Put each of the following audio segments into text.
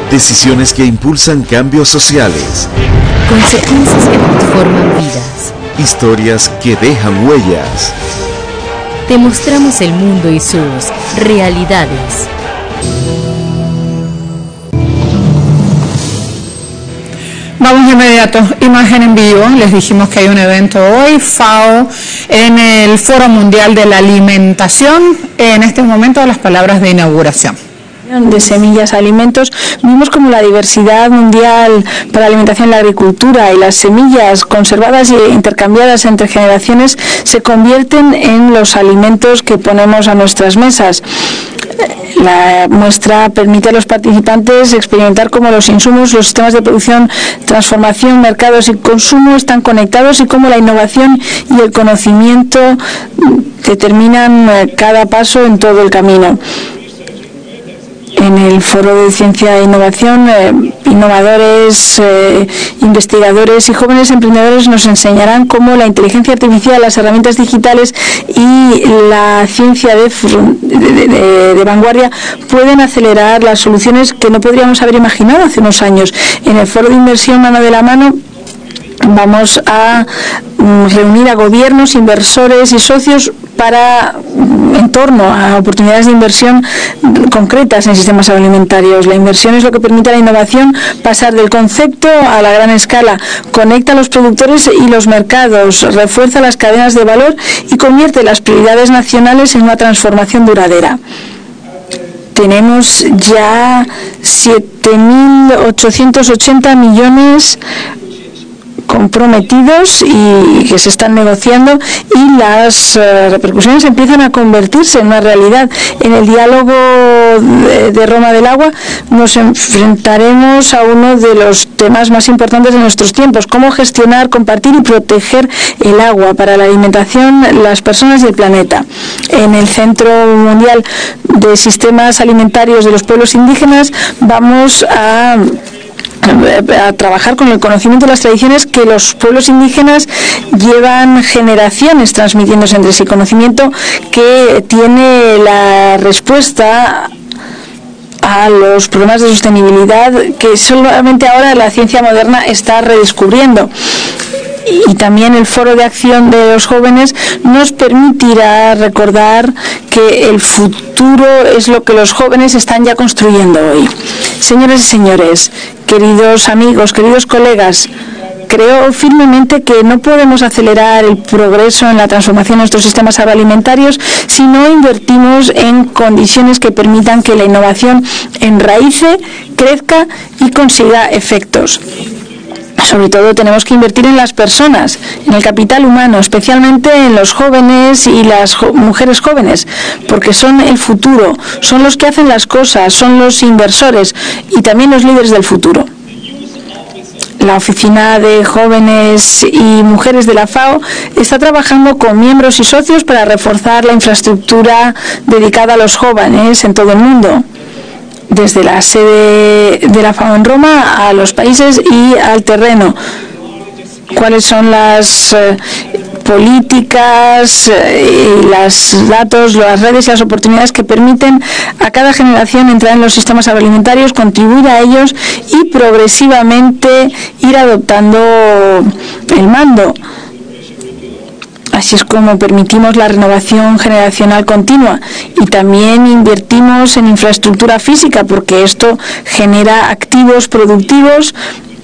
Decisiones que impulsan cambios sociales. Consecuencias que transforman vidas. Historias que dejan huellas. Te mostramos el mundo y sus realidades. Vamos de inmediato, imagen en vivo. Les dijimos que hay un evento hoy, FAO, en el Foro Mundial de la Alimentación. En este momento, las palabras de inauguración. De semillas a alimentos, vimos como la diversidad mundial para la alimentación y la agricultura y las semillas conservadas e intercambiadas entre generaciones se convierten en los alimentos que ponemos a nuestras mesas. La muestra permite a los participantes experimentar cómo los insumos, los sistemas de producción, transformación, mercados y consumo están conectados y cómo la innovación y el conocimiento determinan cada paso en todo el camino. En el Foro de Ciencia e Innovación, innovadores, investigadores y jóvenes emprendedores nos enseñarán cómo la inteligencia artificial, las herramientas digitales y la ciencia de vanguardia pueden acelerar las soluciones que no podríamos haber imaginado hace unos años. En el Foro de Inversión Mano de la Mano vamos a reunir a gobiernos, inversores y socios en torno a oportunidades de inversión concretas en sistemas alimentarios. La inversión es lo que permite a la innovación pasar del concepto a la gran escala, conecta a los productores y los mercados, refuerza las cadenas de valor y convierte las prioridades nacionales en una transformación duradera. Tenemos ya 7.880 millones comprometidos y que se están negociando, y las repercusiones empiezan a convertirse en una realidad. En el diálogo de Roma del Agua nos enfrentaremos a uno de los temas más importantes de nuestros tiempos: cómo gestionar, compartir y proteger el agua para la alimentación, las personas y el planeta. En el Centro Mundial de Sistemas Alimentarios de los Pueblos Indígenas vamos a trabajar con el conocimiento de las tradiciones que los pueblos indígenas llevan generaciones transmitiéndose entre sí, conocimiento que tiene la respuesta a los problemas de sostenibilidad que solamente ahora la ciencia moderna está redescubriendo. Y también el Foro de Acción de los Jóvenes nos permitirá recordar que el futuro es lo que los jóvenes están ya construyendo hoy. Señoras y señores, queridos amigos, queridos colegas, creo firmemente que no podemos acelerar el progreso en la transformación de nuestros sistemas agroalimentarios si no invertimos en condiciones que permitan que la innovación enraíce, crezca y consiga efectos. Sobre todo tenemos que invertir en las personas, en el capital humano, especialmente en los jóvenes y las mujeres jóvenes, porque son el futuro, son los que hacen las cosas, son los inversores y también los líderes del futuro. La Oficina de Jóvenes y Mujeres de la FAO está trabajando con miembros y socios para reforzar la infraestructura dedicada a los jóvenes en todo el mundo, desde la sede de la FAO en Roma a los países y al terreno. ¿Cuáles son las políticas y los datos, las redes y las oportunidades que permiten a cada generación entrar en los sistemas agroalimentarios, contribuir a ellos y progresivamente ir adoptando el mando? Así es como permitimos la renovación generacional continua, y también invertimos en infraestructura física, porque esto genera activos productivos,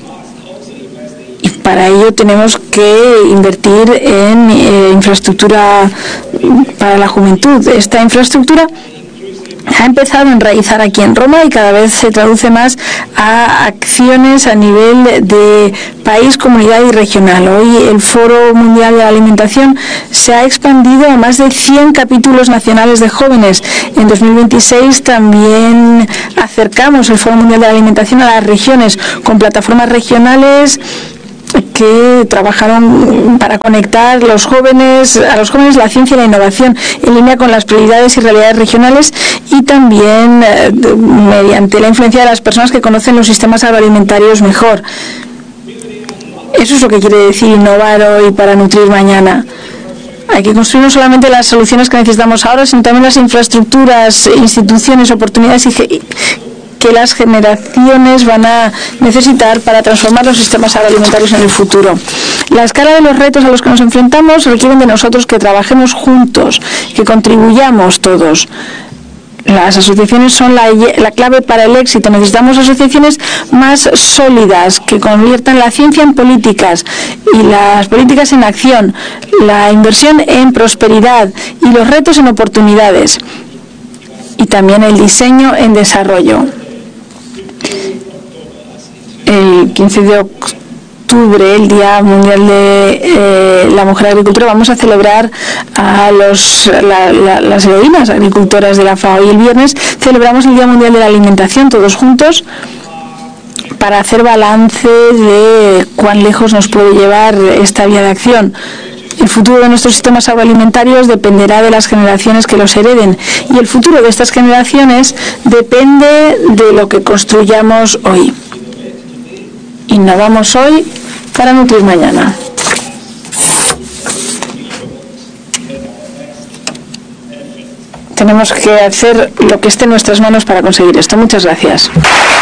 y para ello tenemos que invertir en infraestructura para la juventud. Esta infraestructura ha empezado a enraizar aquí en Roma y cada vez se traduce más a acciones a nivel de país, comunidad y regional. Hoy el Foro Mundial de la Alimentación se ha expandido a más de 100 capítulos nacionales de jóvenes. En 2026 también acercamos el Foro Mundial de la Alimentación a las regiones con plataformas regionales que trabajaron para conectar a los jóvenes, la ciencia y la innovación en línea con las prioridades y realidades regionales, y también mediante la influencia de las personas que conocen los sistemas agroalimentarios mejor. Eso es lo que quiere decir innovar hoy para nutrir mañana. Hay que construir no solamente las soluciones que necesitamos ahora, sino también las infraestructuras, instituciones, oportunidades que las generaciones van a necesitar para transformar los sistemas agroalimentarios en el futuro. La escala de los retos a los que nos enfrentamos requieren de nosotros que trabajemos juntos, que contribuyamos todos. Las asociaciones son la clave para el éxito. Necesitamos asociaciones más sólidas que conviertan la ciencia en políticas y las políticas en acción, la inversión en prosperidad y los retos en oportunidades, y también el diseño en desarrollo. El 15 de octubre, el Día Mundial de la Mujer Agricultora, vamos a celebrar a las heroínas agricultoras de la FAO, y el viernes celebramos el Día Mundial de la Alimentación todos juntos para hacer balance de cuán lejos nos puede llevar esta vía de acción. El futuro de nuestros sistemas agroalimentarios dependerá de las generaciones que los hereden, y el futuro de estas generaciones depende de lo que construyamos hoy. Innovamos hoy para nutrir mañana. Tenemos que hacer lo que esté en nuestras manos para conseguir esto. Muchas gracias.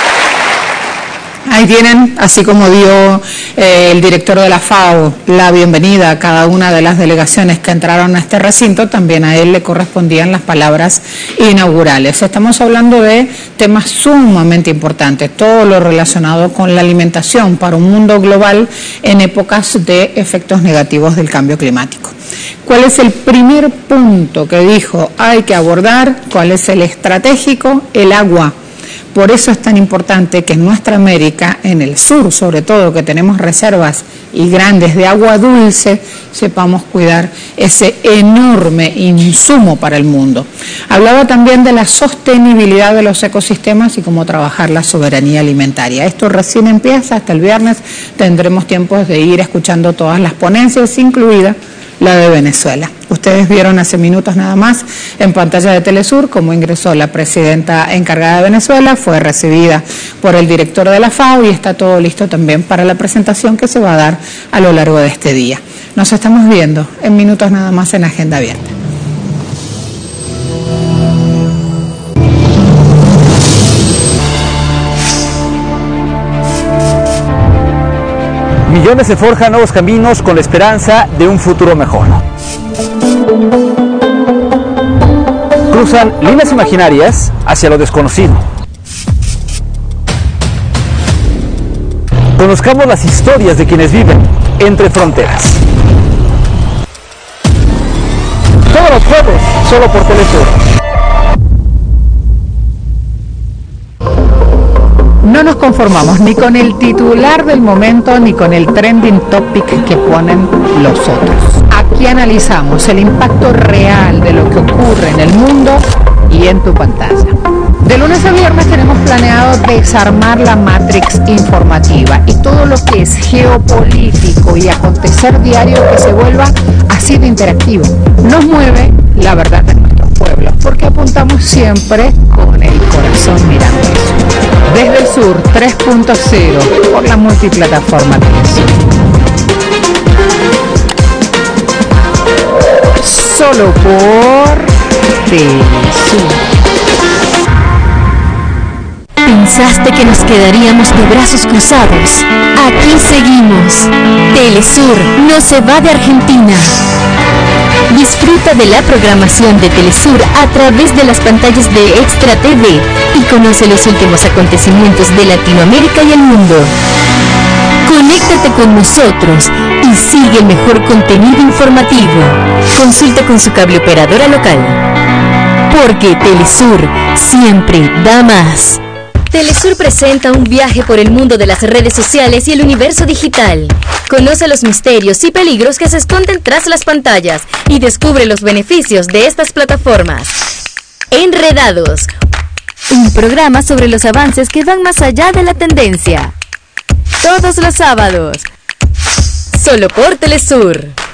Ahí tienen, así como dio el director de la FAO la bienvenida a cada una de las delegaciones que entraron a este recinto, también a él le correspondían las palabras inaugurales. Estamos hablando de temas sumamente importantes, todo lo relacionado con la alimentación para un mundo global en épocas de efectos negativos del cambio climático. ¿Cuál es el primer punto que dijo hay que abordar? ¿Cuál es el estratégico? El agua. Por eso es tan importante que en nuestra América, en el sur sobre todo, que tenemos reservas y grandes de agua dulce, sepamos cuidar ese enorme insumo para el mundo. Hablaba también de la sostenibilidad de los ecosistemas y cómo trabajar la soberanía alimentaria. Esto recién empieza, hasta el viernes tendremos tiempos de ir escuchando todas las ponencias, incluida la de Venezuela. Ustedes vieron hace minutos nada más en pantalla de Telesur cómo ingresó la presidenta encargada de Venezuela, fue recibida por el director de la FAO y está todo listo también para la presentación que se va a dar a lo largo de este día. Nos estamos viendo en minutos nada más en Agenda Abierta. Millones se forjan nuevos caminos con la esperanza de un futuro mejor. Cruzan líneas imaginarias hacia lo desconocido. Conozcamos las historias de quienes viven entre fronteras. Todos los jueves, solo por Telesur. No nos conformamos ni con el titular del momento ni con el trending topic que ponen los otros. Aquí analizamos el impacto real de lo que ocurre en el mundo y en tu pantalla. De lunes a viernes tenemos planeado desarmar la matrix informativa y todo lo que es geopolítico y acontecer diario que se vuelva así de interactivo. Nos mueve la verdad de nuestros pueblos, porque apuntamos siempre con el corazón mirando eso. Desde el sur 3.0 por la multiplataforma Telesur. Solo por Telesur. ¿Pensaste que nos quedaríamos de brazos cruzados? Aquí seguimos. Telesur no se va de Argentina. Disfruta de la programación de Telesur a través de las pantallas de Extra TV y conoce los últimos acontecimientos de Latinoamérica y el mundo. Conéctate con nosotros y sigue el mejor contenido informativo. Consulta con su cable operadora local. Porque Telesur siempre da más. Telesur presenta un viaje por el mundo de las redes sociales y el universo digital. Conoce los misterios y peligros que se esconden tras las pantallas y descubre los beneficios de estas plataformas. Enredados, un programa sobre los avances que van más allá de la tendencia. Todos los sábados, solo por Telesur.